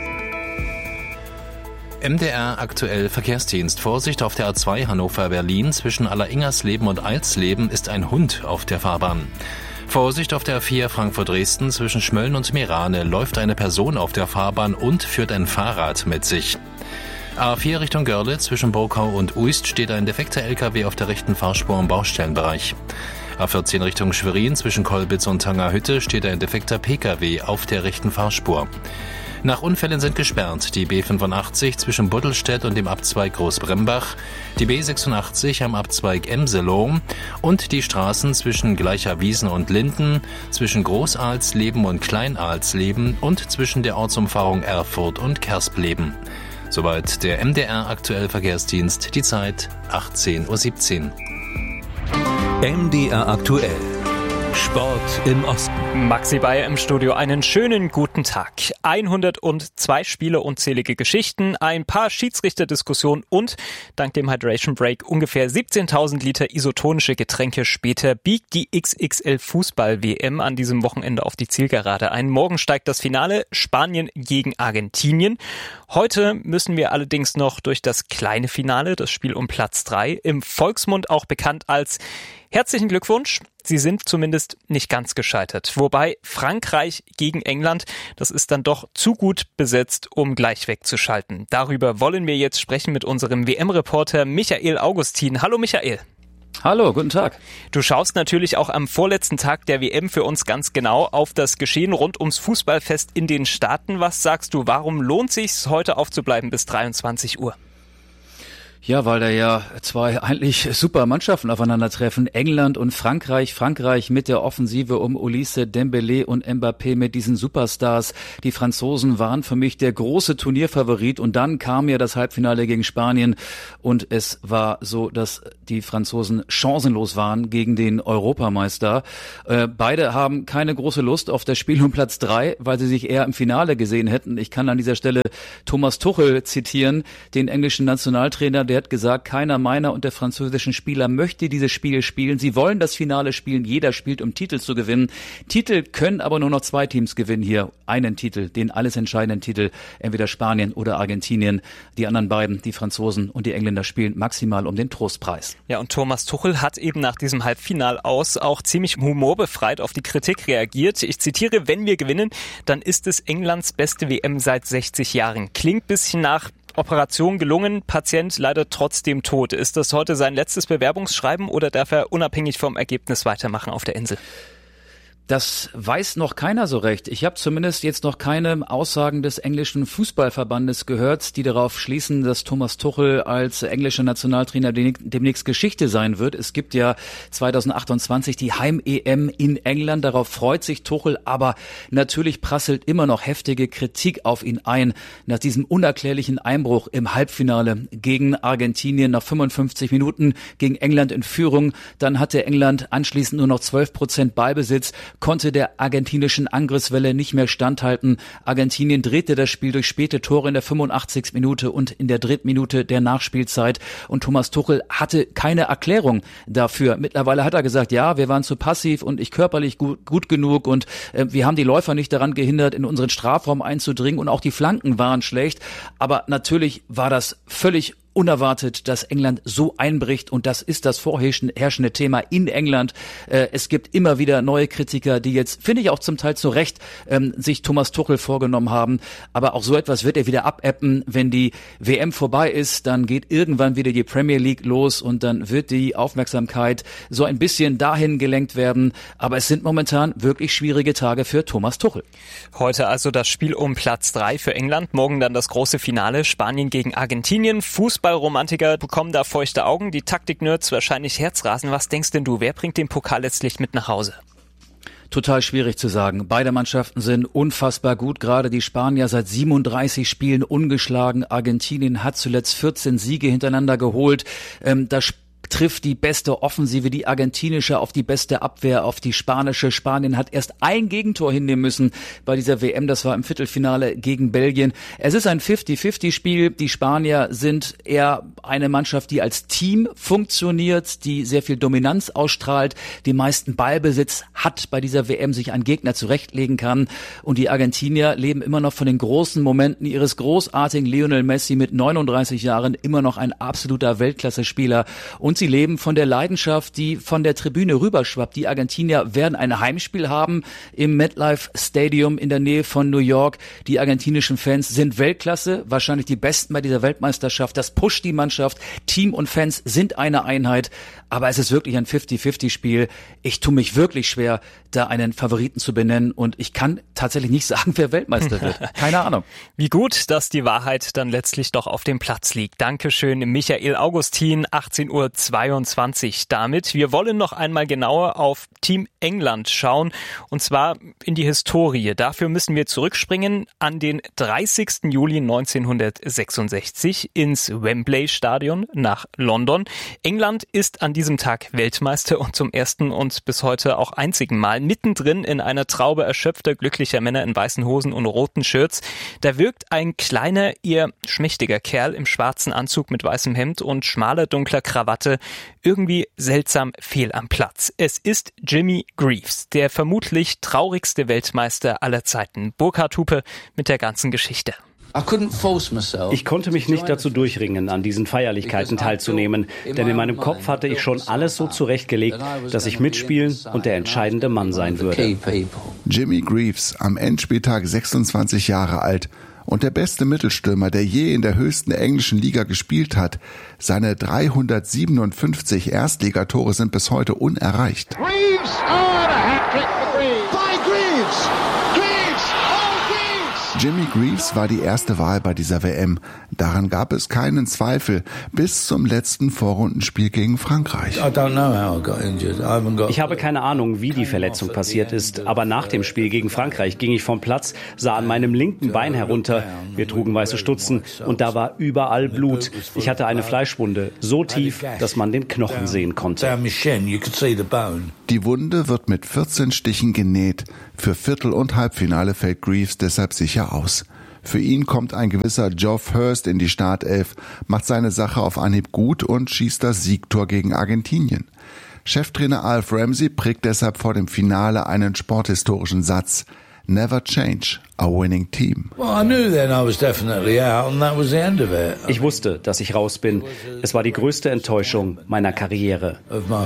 MDR aktuell Verkehrsdienst. Vorsicht auf der A2 Hannover-Berlin. Zwischen Alleringersleben und Alsleben ist ein Hund auf der Fahrbahn. Vorsicht auf der A4 Frankfurt-Dresden. Zwischen Schmölln und Meerane läuft eine Person auf der Fahrbahn und führt ein Fahrrad mit sich. A4 Richtung Görlitz. Zwischen Burkau und Uist steht ein defekter LKW auf der rechten Fahrspur im Baustellenbereich. A14 Richtung Schwerin. Zwischen Kolbitz und Tangerhütte steht ein defekter PKW auf der rechten Fahrspur. Nach Unfällen sind gesperrt die B85 zwischen Buddelstedt und dem Abzweig Großbrembach, die B86 am Abzweig Emselow und die Straßen zwischen Gleicherwiesen und Linden, zwischen Großalsleben und Kleinalsleben und zwischen der Ortsumfahrung Erfurt und Kerspleben. Soweit der MDR aktuell Verkehrsdienst, die Zeit 18.17 Uhr. MDR aktuell. Sport im Osten. Maxi Bayer im Studio, einen schönen guten Tag. 102 Spiele, unzählige Geschichten, ein paar Schiedsrichterdiskussionen und dank dem Hydration Break ungefähr 17.000 Liter isotonische Getränke später biegt die XXL Fußball-WM an diesem Wochenende auf die Zielgerade ein. Morgen steigt das Finale, Spanien gegen Argentinien. Heute müssen wir allerdings noch durch das kleine Finale, das Spiel um Platz 3, im Volksmund auch bekannt als Herzlichen Glückwunsch. Sie sind zumindest nicht ganz gescheitert. Wobei Frankreich gegen England, das ist dann doch zu gut besetzt, um gleich wegzuschalten. Darüber wollen wir jetzt sprechen mit unserem WM-Reporter Michael Augustin. Hallo Michael. Hallo, guten Tag. Du schaust natürlich auch am vorletzten Tag der WM für uns ganz genau auf das Geschehen rund ums Fußballfest in den Staaten. Was sagst du, warum lohnt es sich heute aufzubleiben bis 23 Uhr? Ja, weil da ja zwei eigentlich super Mannschaften aufeinandertreffen. England und Frankreich. Frankreich mit der Offensive um Olise, Dembélé und Mbappé mit diesen Superstars. Die Franzosen waren für mich der große Turnierfavorit. Und dann kam ja das Halbfinale gegen Spanien. Und es war so, dass die Franzosen chancenlos waren gegen den Europameister. Beide haben keine große Lust auf das Spiel um Platz 3, weil sie sich eher im Finale gesehen hätten. Ich kann an dieser Stelle Thomas Tuchel zitieren, den englischen Nationaltrainer. Der hat gesagt, keiner meiner und der französischen Spieler möchte dieses Spiel spielen. Sie wollen das Finale spielen. Jeder spielt, um Titel zu gewinnen. Titel können aber nur noch zwei Teams gewinnen hier. Einen Titel, den alles entscheidenden Titel. Entweder Spanien oder Argentinien. Die anderen beiden, die Franzosen und die Engländer, spielen maximal um den Trostpreis. Ja, und Thomas Tuchel hat eben nach diesem Halbfinale aus auch ziemlich humorbefreit auf die Kritik reagiert. Ich zitiere, wenn wir gewinnen, dann ist es Englands beste WM seit 60 Jahren. Klingt bisschen nach Operation gelungen, Patient leider trotzdem tot. Ist das heute sein letztes Bewerbungsschreiben oder darf er unabhängig vom Ergebnis weitermachen auf der Insel? Das weiß noch keiner so recht. Ich habe zumindest jetzt noch keine Aussagen des englischen Fußballverbandes gehört, die darauf schließen, dass Thomas Tuchel als englischer Nationaltrainer demnächst Geschichte sein wird. Es gibt ja 2028 die Heim-EM in England. Darauf freut sich Tuchel, aber natürlich prasselt immer noch heftige Kritik auf ihn ein. Nach diesem unerklärlichen Einbruch im Halbfinale gegen Argentinien nach 55 Minuten gegen England in Führung. Dann hatte England anschließend nur noch 12% Ballbesitz, konnte der argentinischen Angriffswelle nicht mehr standhalten. Argentinien drehte das Spiel durch späte Tore in der 85. Minute und in der 3. Minute der Nachspielzeit. Und Thomas Tuchel hatte keine Erklärung dafür. Mittlerweile hat er gesagt, ja, wir waren zu passiv und ich körperlich gut genug und wir haben die Läufer nicht daran gehindert, in unseren Strafraum einzudringen und auch die Flanken waren schlecht. Aber natürlich war das völlig unerwartet, dass England so einbricht und das ist das vorherrschende Thema in England. Es gibt immer wieder neue Kritiker, die jetzt, finde ich auch zum Teil zu Recht, sich Thomas Tuchel vorgenommen haben. Aber auch so etwas wird er wieder abebben. Wenn die WM vorbei ist, dann geht irgendwann wieder die Premier League los und dann wird die Aufmerksamkeit so ein bisschen dahin gelenkt werden. Aber es sind momentan wirklich schwierige Tage für Thomas Tuchel. Heute also das Spiel um Platz 3 für England. Morgen dann das große Finale, Spanien gegen Argentinien. Fußballromantiker bekommen da feuchte Augen, die Taktiknerds wahrscheinlich Herzrasen. Was denkst denn du, wer bringt den Pokal letztlich mit nach Hause? Total schwierig zu sagen. Beide Mannschaften sind unfassbar gut. Gerade die Spanier seit 37 Spielen ungeschlagen. Argentinien hat zuletzt 14 Siege hintereinander geholt. Das trifft die beste Offensive, die argentinische, auf die beste Abwehr, auf die spanische. Spanien hat erst ein Gegentor hinnehmen müssen bei dieser WM. Das war im Viertelfinale gegen Belgien. Es ist ein 50-50-Spiel. Die Spanier sind eher eine Mannschaft, die als Team funktioniert, die sehr viel Dominanz ausstrahlt, den meisten Ballbesitz hat bei dieser WM, sich einen Gegner zurechtlegen kann. Und die Argentinier leben immer noch von den großen Momenten ihres großartigen Lionel Messi mit 39 Jahren, immer noch ein absoluter Weltklasse-Spieler. Und sie leben von der Leidenschaft, die von der Tribüne rüberschwappt. Die Argentinier werden ein Heimspiel haben im MetLife Stadium in der Nähe von New York. Die argentinischen Fans sind Weltklasse, wahrscheinlich die Besten bei dieser Weltmeisterschaft. Das pusht die Mannschaft. Team und Fans sind eine Einheit. Aber es ist wirklich ein 50-50-Spiel. Ich tue mich wirklich schwer, da einen Favoriten zu benennen. Und ich kann tatsächlich nicht sagen, wer Weltmeister wird. Keine Ahnung. Wie gut, dass die Wahrheit dann letztlich doch auf dem Platz liegt. Dankeschön, Michael Augustin, 18:22 Uhr damit. Wir wollen noch einmal genauer auf Team England schauen. Und zwar in die Historie. Dafür müssen wir zurückspringen an den 30. Juli 1966 ins Wembley-Stadion nach London. England ist an diesem Tag Weltmeister und zum ersten und bis heute auch einzigen Mal mittendrin in einer Traube erschöpfter, glücklicher Männer in weißen Hosen und roten Shirts. Da wirkt ein kleiner, eher schmächtiger Kerl im schwarzen Anzug mit weißem Hemd und schmaler, dunkler Krawatte irgendwie seltsam fehl am Platz. Es ist Jimmy Greaves, der vermutlich traurigste Weltmeister aller Zeiten. Burkhard Hupe mit der ganzen Geschichte. Ich konnte mich nicht dazu durchringen, an diesen Feierlichkeiten teilzunehmen, denn in meinem Kopf hatte ich schon alles so zurechtgelegt, dass ich mitspielen und der entscheidende Mann sein würde. Jimmy Greaves, am Endspieltag 26 Jahre alt und der beste Mittelstürmer, der je in der höchsten englischen Liga gespielt hat. Seine 357 Erstligatore sind bis heute unerreicht. Greaves, a hat-trick for Greaves. By Greaves. Jimmy Greaves war die erste Wahl bei dieser WM. Daran gab es keinen Zweifel bis zum letzten Vorrundenspiel gegen Frankreich. Ich habe keine Ahnung, wie die Verletzung passiert ist, aber nach dem Spiel gegen Frankreich ging ich vom Platz, sah an meinem linken Bein herunter. Wir trugen weiße Stutzen und da war überall Blut. Ich hatte eine Fleischwunde, so tief, dass man den Knochen sehen konnte. Die Wunde wird mit 14 Stichen genäht. Für Viertel- und Halbfinale fällt Greaves deshalb sicher aus. Für ihn kommt ein gewisser Geoff Hurst in die Startelf, macht seine Sache auf Anhieb gut und schießt das Siegtor gegen Argentinien. Cheftrainer Alf Ramsey prägt deshalb vor dem Finale einen sporthistorischen Satz: Never change a winning team. Ich wusste, dass ich raus bin. Es war die größte Enttäuschung meiner Karriere.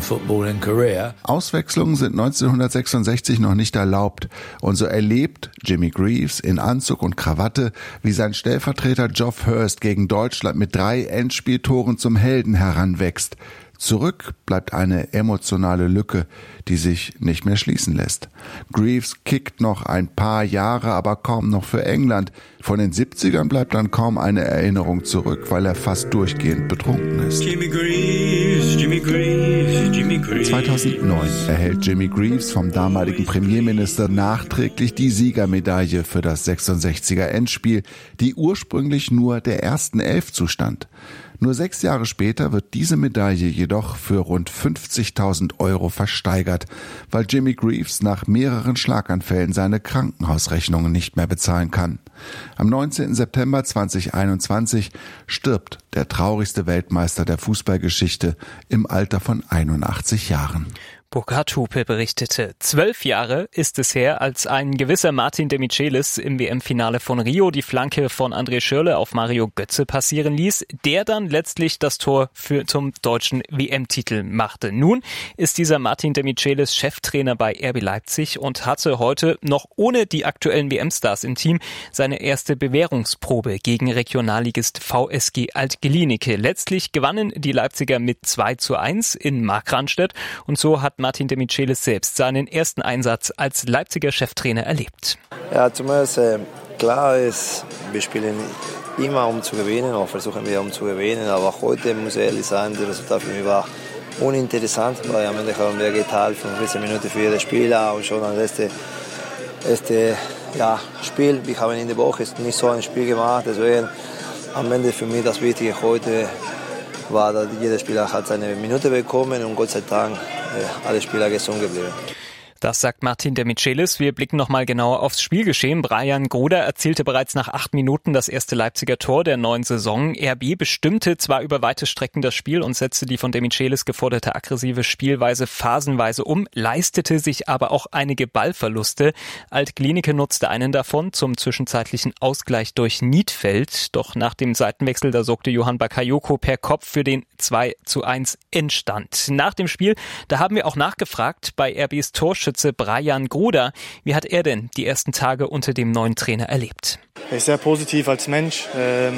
Auswechslungen sind 1966 noch nicht erlaubt. Und so erlebt Jimmy Greaves in Anzug und Krawatte, wie sein Stellvertreter Geoff Hurst gegen Deutschland mit 3 Endspieltoren zum Helden heranwächst. Zurück bleibt eine emotionale Lücke, die sich nicht mehr schließen lässt. Greaves kickt noch ein paar Jahre, aber kaum noch für England. Von den 70ern bleibt dann kaum eine Erinnerung zurück, weil er fast durchgehend betrunken ist. Jimmy Greaves, Jimmy Greaves, Jimmy Greaves. 2009 erhält Jimmy Greaves vom damaligen Premierminister nachträglich die Siegermedaille für das 66er Endspiel, die ursprünglich nur der ersten 11 zustand. Nur 6 Jahre später wird diese Medaille jedoch für rund 50.000 € versteigert, weil Jimmy Greaves nach mehreren Schlaganfällen seine Krankenhausrechnungen nicht mehr bezahlen kann. Am 19. September 2021 stirbt der traurigste Weltmeister der Fußballgeschichte im Alter von 81 Jahren. Burkhard Hupe berichtete. 12 Jahre ist es her, als ein gewisser Martin de Michelis im WM-Finale von Rio die Flanke von André Schürrle auf Mario Götze passieren ließ, der dann letztlich das Tor zum deutschen WM-Titel machte. Nun ist dieser Martin de Michelis Cheftrainer bei RB Leipzig und hatte heute noch ohne die aktuellen WM-Stars im Team seine erste Bewährungsprobe gegen Regionalligist VSG Alt-Glienicke. Letztlich gewannen die Leipziger mit 2:1 in Markranstädt und so hat Martin de Michelis selbst seinen ersten Einsatz als Leipziger Cheftrainer erlebt. Ja, zuerst klar ist, wir spielen immer um zu gewinnen oder versuchen wir um zu gewinnen, aber heute muss ich ehrlich sein, das Resultat für mich war uninteressant, weil am Ende haben wir geteilt 15 Minuten für jeden Spieler und schon das erste Spiel, wir haben in der Woche nicht so ein Spiel gemacht, deswegen am Ende für mich das Wichtige heute war, dass jeder Spieler hat seine Minute bekommen und Gott sei Dank alle Spieler gesund geblieben. Das sagt Martin de Michelis. Wir blicken nochmal genauer aufs Spielgeschehen. Brian Gruder erzielte bereits nach 8 Minuten das erste Leipziger Tor der neuen Saison. RB bestimmte zwar über weite Strecken das Spiel und setzte die von de Michelis geforderte aggressive Spielweise phasenweise um, leistete sich aber auch einige Ballverluste. Alt-Glienicke nutzte einen davon zum zwischenzeitlichen Ausgleich durch Niedfeld. Doch nach dem Seitenwechsel, da sorgte Johan Bakayoko per Kopf für den 2:1 Endstand. Nach dem Spiel, da haben wir auch nachgefragt bei RBs Torschütze Brian Gruder. Wie hat er denn die ersten Tage unter dem neuen Trainer erlebt? Er ist sehr positiv als Mensch.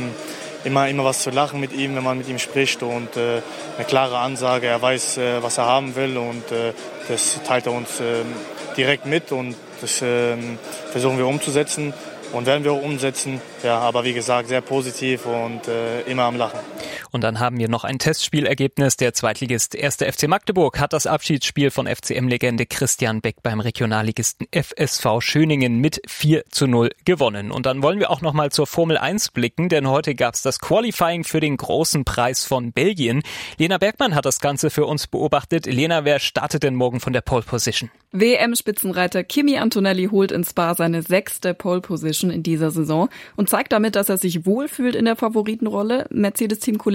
Immer was zu lachen mit ihm, wenn man mit ihm spricht und eine klare Ansage. Er weiß, was er haben will und das teilt er uns direkt mit und das versuchen wir umzusetzen und werden wir auch umsetzen. Ja, aber wie gesagt, sehr positiv und immer am Lachen. Und dann haben wir noch ein Testspielergebnis. Der Zweitligist 1. FC Magdeburg hat das Abschiedsspiel von FCM-Legende Christian Beck beim Regionalligisten FSV Schöningen mit 4:0 gewonnen. Und dann wollen wir auch noch mal zur Formel 1 blicken, denn heute gab es das Qualifying für den großen Preis von Belgien. Lena Bergmann hat das Ganze für uns beobachtet. Lena, wer startet denn morgen von der Pole Position? WM-Spitzenreiter Kimi Antonelli holt in Spa seine 6. Pole Position in dieser Saison und zeigt damit, dass er sich wohlfühlt in der Favoritenrolle. Mercedes-Teamkollege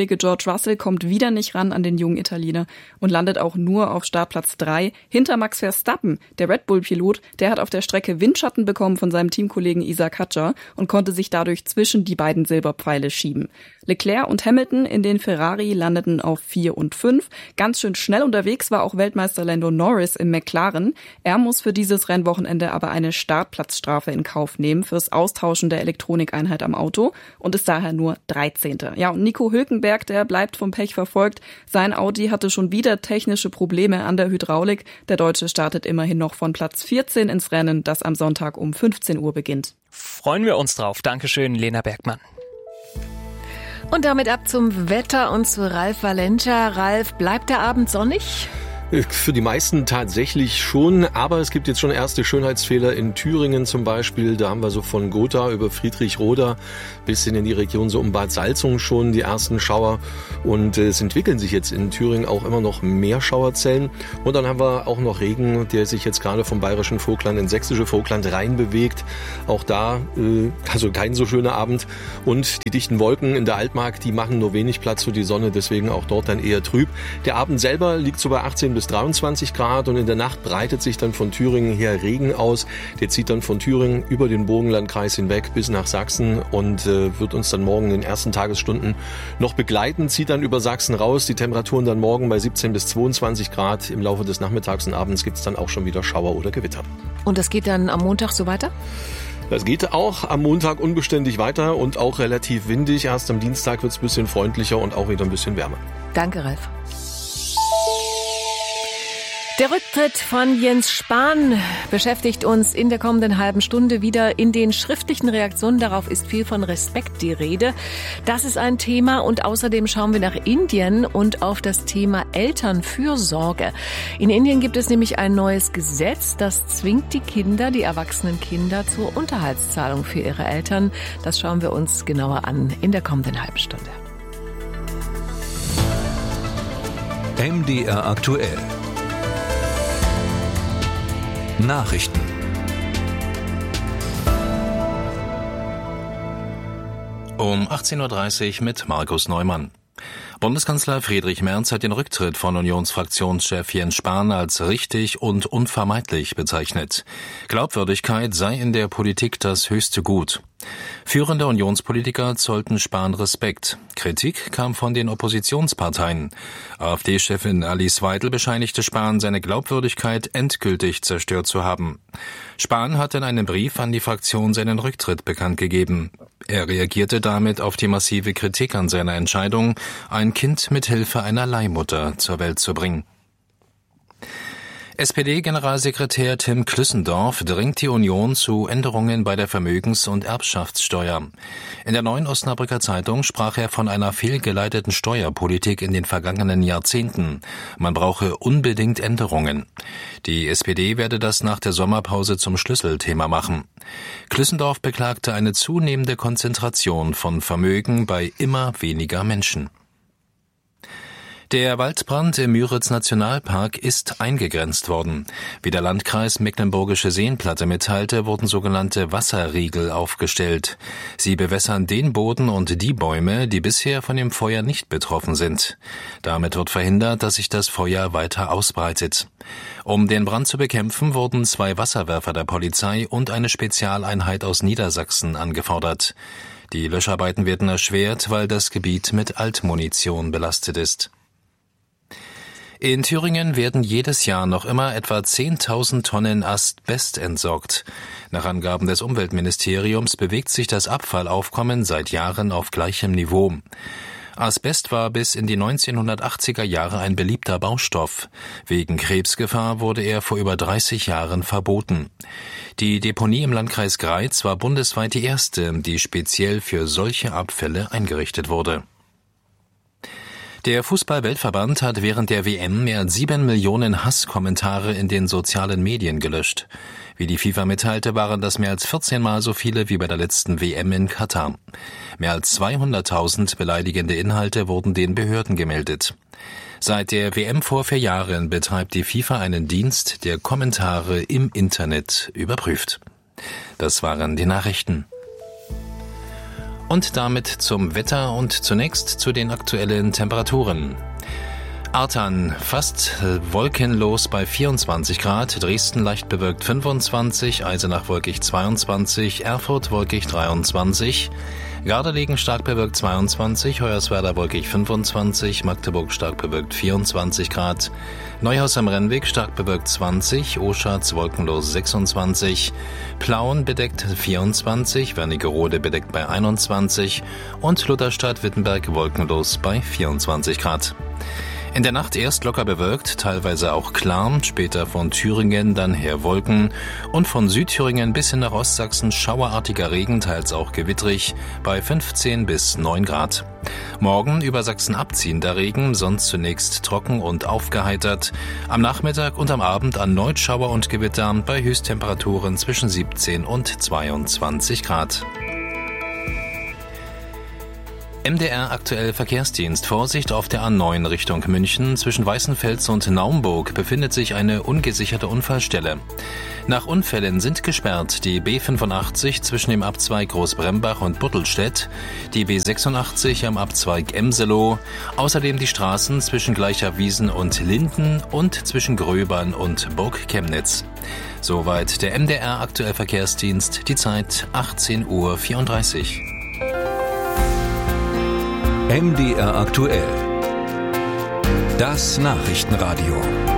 Teamkollege George Russell kommt wieder nicht ran an den jungen Italiener und landet auch nur auf Startplatz 3 hinter Max Verstappen. Der Red Bull-Pilot, der hat auf der Strecke Windschatten bekommen von seinem Teamkollegen Isaac Hadjar und konnte sich dadurch zwischen die beiden Silberpfeile schieben. Leclerc und Hamilton in den Ferrari landeten auf 4 und 5. Ganz schön schnell unterwegs war auch Weltmeister Lando Norris im McLaren. Er muss für dieses Rennwochenende aber eine Startplatzstrafe in Kauf nehmen fürs Austauschen der Elektronikeinheit am Auto und ist daher nur 13. Ja, und Nico Hülkenberg, der bleibt vom Pech verfolgt. Sein Audi hatte schon wieder technische Probleme an der Hydraulik. Der Deutsche startet immerhin noch von Platz 14 ins Rennen, das am Sonntag um 15 Uhr beginnt. Freuen wir uns drauf. Dankeschön, Lena Bergmann. Und damit ab zum Wetter und zu Ralf Valencia. Ralf, bleibt der Abend sonnig? Für die meisten tatsächlich schon, aber es gibt jetzt schon erste Schönheitsfehler in Thüringen zum Beispiel. Da haben wir so von Gotha über Friedrichroda bis in die Region so um Bad Salzungen schon die ersten Schauer. Und es entwickeln sich jetzt in Thüringen auch immer noch mehr Schauerzellen. Und dann haben wir auch noch Regen, der sich jetzt gerade vom bayerischen Vogtland ins sächsische Vogtland reinbewegt. Auch da also kein so schöner Abend. Und die dichten Wolken in der Altmark, die machen nur wenig Platz für die Sonne, deswegen auch dort dann eher trüb. Der Abend selber liegt so bei 18 bis 23 Grad und in der Nacht breitet sich dann von Thüringen her Regen aus. Der zieht dann von Thüringen über den Burgenlandkreis hinweg bis nach Sachsen und wird uns dann morgen in den ersten Tagesstunden noch begleiten, zieht dann über Sachsen raus. Die Temperaturen dann morgen bei 17 bis 22 Grad. Im Laufe des Nachmittags und Abends gibt es dann auch schon wieder Schauer oder Gewitter. Und das geht dann am Montag so weiter? Das geht auch am Montag unbeständig weiter und auch relativ windig. Erst am Dienstag wird es ein bisschen freundlicher und auch wieder ein bisschen wärmer. Danke, Ralf. Der Rücktritt von Jens Spahn beschäftigt uns in der kommenden halben Stunde wieder. In den schriftlichen Reaktionen darauf ist viel von Respekt die Rede. Das ist ein Thema und außerdem schauen wir nach Indien und auf das Thema Elternfürsorge. In Indien gibt es nämlich ein neues Gesetz, das zwingt die Kinder, die erwachsenen Kinder zur Unterhaltszahlung für ihre Eltern. Das schauen wir uns genauer an in der kommenden halben Stunde. MDR aktuell. Nachrichten. Um 18.30 Uhr mit Markus Neumann. Bundeskanzler Friedrich Merz hat den Rücktritt von Unionsfraktionschef Jens Spahn als richtig und unvermeidlich bezeichnet. Glaubwürdigkeit sei in der Politik das höchste Gut. Führende Unionspolitiker zollten Spahn Respekt. Kritik kam von den Oppositionsparteien. AfD-Chefin Alice Weidel bescheinigte Spahn, seine Glaubwürdigkeit endgültig zerstört zu haben. Spahn hatte in einem Brief an die Fraktion seinen Rücktritt bekannt gegeben. Er reagierte damit auf die massive Kritik an seiner Entscheidung, ein Kind mit Hilfe einer Leihmutter zur Welt zu bringen. SPD-Generalsekretär Tim Klüssendorf drängt die Union zu Änderungen bei der Vermögens- und Erbschaftssteuer. In der Neuen Osnabrücker Zeitung sprach er von einer fehlgeleiteten Steuerpolitik in den vergangenen Jahrzehnten. Man brauche unbedingt Änderungen. Die SPD werde das nach der Sommerpause zum Schlüsselthema machen. Klüssendorf beklagte eine zunehmende Konzentration von Vermögen bei immer weniger Menschen. Der Waldbrand im Müritz-Nationalpark ist eingegrenzt worden. Wie der Landkreis Mecklenburgische Seenplatte mitteilte, wurden sogenannte Wasserriegel aufgestellt. Sie bewässern den Boden und die Bäume, die bisher von dem Feuer nicht betroffen sind. Damit wird verhindert, dass sich das Feuer weiter ausbreitet. Um den Brand zu bekämpfen, wurden 2 Wasserwerfer der Polizei und eine Spezialeinheit aus Niedersachsen angefordert. Die Löscharbeiten werden erschwert, weil das Gebiet mit Altmunition belastet ist. In Thüringen werden jedes Jahr noch immer etwa 10.000 Tonnen Asbest entsorgt. Nach Angaben des Umweltministeriums bewegt sich das Abfallaufkommen seit Jahren auf gleichem Niveau. Asbest war bis in die 1980er Jahre ein beliebter Baustoff. Wegen Krebsgefahr wurde er vor über 30 Jahren verboten. Die Deponie im Landkreis Greiz war bundesweit die erste, die speziell für solche Abfälle eingerichtet wurde. Der Fußball-Weltverband hat während der WM mehr als 7 Millionen Hasskommentare in den sozialen Medien gelöscht. Wie die FIFA mitteilte, waren das mehr als 14 Mal so viele wie bei der letzten WM in Katar. Mehr als 200.000 beleidigende Inhalte wurden den Behörden gemeldet. Seit der WM vor 4 Jahren betreibt die FIFA einen Dienst, der Kommentare im Internet überprüft. Das waren die Nachrichten. Und damit zum Wetter und zunächst zu den aktuellen Temperaturen. Artan fast wolkenlos bei 24 Grad, Dresden leicht bewölkt 25, Eisenach wolkig 22, Erfurt wolkig 23, Gardelegen stark bewölkt 22, Hoyerswerda wolkig 25, Magdeburg stark bewölkt 24 Grad, Neuhaus am Rennweg stark bewölkt 20, Oschatz wolkenlos 26, Plauen bedeckt 24, Wernigerode bedeckt bei 21 und Lutherstadt-Wittenberg wolkenlos bei 24 Grad. In der Nacht erst locker bewölkt, teilweise auch klar, später von Thüringen dann her Wolken und von Südthüringen bis hin nach Ostsachsen schauerartiger Regen, teils auch gewittrig, bei 15 bis 9 Grad. Morgen über Sachsen abziehender Regen, sonst zunächst trocken und aufgeheitert. Am Nachmittag und am Abend erneut Schauer und Gewitter bei Höchsttemperaturen zwischen 17 und 22 Grad. MDR aktuell Verkehrsdienst. Vorsicht auf der A9 Richtung München. Zwischen Weißenfels und Naumburg befindet sich eine ungesicherte Unfallstelle. Nach Unfällen sind gesperrt die B85 zwischen dem Abzweig Großbrembach und Buttelstedt, die B86 am Abzweig Emselow, außerdem die Straßen zwischen Gleicherwiesen und Linden und zwischen Gröbern und Burg Chemnitz. Soweit der MDR aktuell Verkehrsdienst. Die Zeit 18:34 Uhr. MDR aktuell. Das Nachrichtenradio.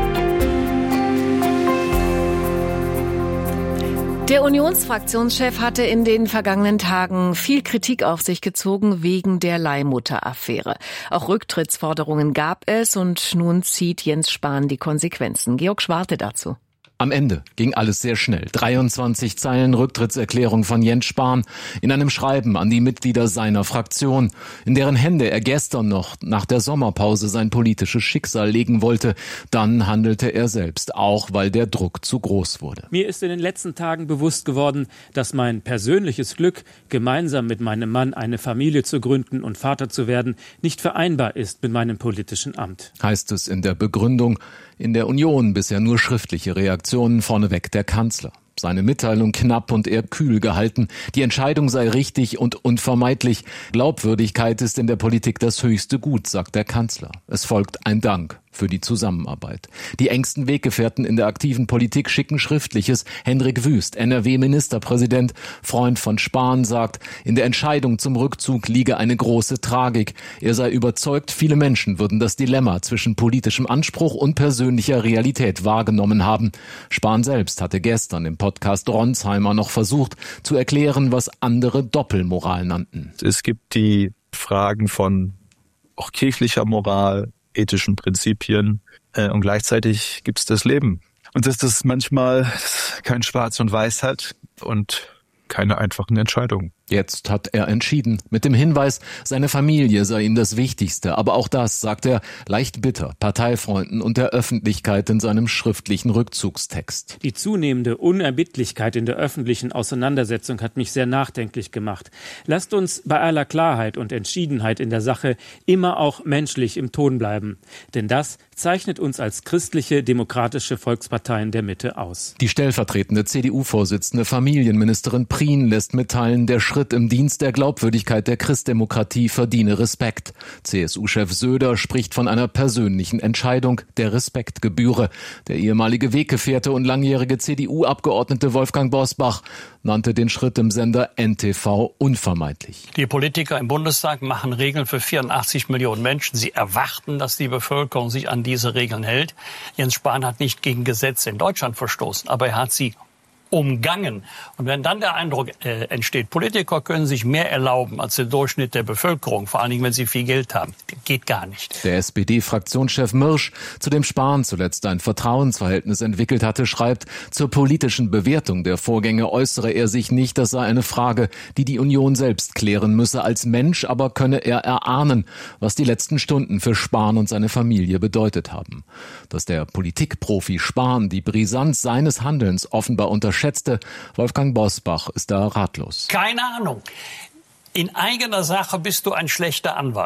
Der Unionsfraktionschef hatte in den vergangenen Tagen viel Kritik auf sich gezogen wegen der Leihmutter-Affäre. Auch Rücktrittsforderungen gab es und nun zieht Jens Spahn die Konsequenzen. Georg Schwarte dazu. Am Ende ging alles sehr schnell. 23 Zeilen Rücktrittserklärung von Jens Spahn in einem Schreiben an die Mitglieder seiner Fraktion, in deren Hände er gestern noch nach der Sommerpause sein politisches Schicksal legen wollte. Dann handelte er selbst, auch weil der Druck zu groß wurde. Mir ist in den letzten Tagen bewusst geworden, dass mein persönliches Glück, gemeinsam mit meinem Mann eine Familie zu gründen und Vater zu werden, nicht vereinbar ist mit meinem politischen Amt. Heißt es in der Begründung. In der Union bisher nur schriftliche Reaktionen, vorneweg der Kanzler. Seine Mitteilung knapp und eher kühl gehalten. Die Entscheidung sei richtig und unvermeidlich. Glaubwürdigkeit ist in der Politik das höchste Gut, sagt der Kanzler. Es folgt ein Dank für die Zusammenarbeit. Die engsten Weggefährten in der aktiven Politik schicken Schriftliches. Hendrik Wüst, NRW-Ministerpräsident, Freund von Spahn, sagt, in der Entscheidung zum Rückzug liege eine große Tragik. Er sei überzeugt, viele Menschen würden das Dilemma zwischen politischem Anspruch und persönlicher Realität wahrgenommen haben. Spahn selbst hatte gestern im Podcast Ronsheimer noch versucht zu erklären, was andere Doppelmoral nannten. Es gibt die Fragen von auch kirchlicher Moral, ethischen Prinzipien und gleichzeitig gibt es das Leben. Und dass das manchmal kein Schwarz und Weiß hat und keine einfachen Entscheidungen. Jetzt hat er entschieden, mit dem Hinweis, seine Familie sei ihm das Wichtigste. Aber auch das, sagt er, leicht bitter, Parteifreunden und der Öffentlichkeit in seinem schriftlichen Rückzugstext. Die zunehmende Unerbittlichkeit in der öffentlichen Auseinandersetzung hat mich sehr nachdenklich gemacht. Lasst uns bei aller Klarheit und Entschiedenheit in der Sache immer auch menschlich im Ton bleiben. Denn das zeichnet uns als christliche, demokratische Volksparteien der Mitte aus. Die stellvertretende CDU-Vorsitzende Familienministerin Prien lässt mitteilen, der Schritt im Dienst der Glaubwürdigkeit der Christdemokratie verdiene Respekt. CSU-Chef Söder spricht von einer persönlichen Entscheidung, der Respekt gebühre. Der ehemalige Weggefährte und langjährige CDU-Abgeordnete Wolfgang Bosbach nannte den Schritt im Sender NTV unvermeidlich. Die Politiker im Bundestag machen Regeln für 84 Millionen Menschen. Sie erwarten, dass die Bevölkerung sich an diese Regeln hält. Jens Spahn hat nicht gegen Gesetze in Deutschland verstoßen, aber er hat sie umgangen. Und wenn dann der Eindruck entsteht, Politiker können sich mehr erlauben als der Durchschnitt der Bevölkerung, vor allen Dingen, wenn sie viel Geld haben, geht gar nicht. Der SPD-Fraktionschef Mirsch, zu dem Spahn zuletzt ein Vertrauensverhältnis entwickelt hatte, schreibt, zur politischen Bewertung der Vorgänge äußere er sich nicht, das sei eine Frage, die die Union selbst klären müsse. Als Mensch aber könne er erahnen, was die letzten Stunden für Spahn und seine Familie bedeutet haben. Dass der Politikprofi Spahn die Brisanz seines Handelns offenbar unterschätzte, Wolfgang Bosbach ist da ratlos. Keine Ahnung. In eigener Sache bist du ein schlechter Anwalt.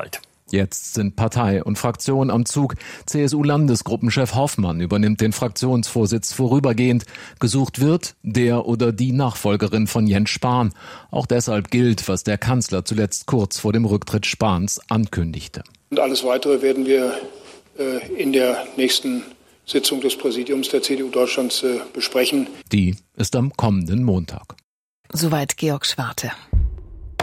Jetzt sind Partei und Fraktion am Zug. CSU-Landesgruppenchef Hoffmann übernimmt den Fraktionsvorsitz vorübergehend. Gesucht wird der oder die Nachfolgerin von Jens Spahn. Auch deshalb gilt, was der Kanzler zuletzt kurz vor dem Rücktritt Spahns ankündigte. Und alles Weitere werden wir in der nächsten Sitzung des Präsidiums der CDU Deutschlands besprechen. Die ist am kommenden Montag. Soweit Georg Schwarte.